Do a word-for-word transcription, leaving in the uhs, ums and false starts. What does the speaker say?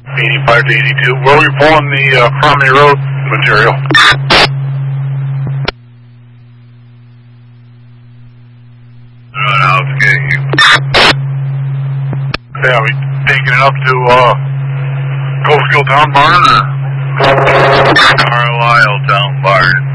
eighty-five to eighty-two. Where are we pulling the uh, Cromie Road material? Alright, I'll get you. Yeah, we taking it up to uh, Coastal Town Barn or? Carlisle Town Barn.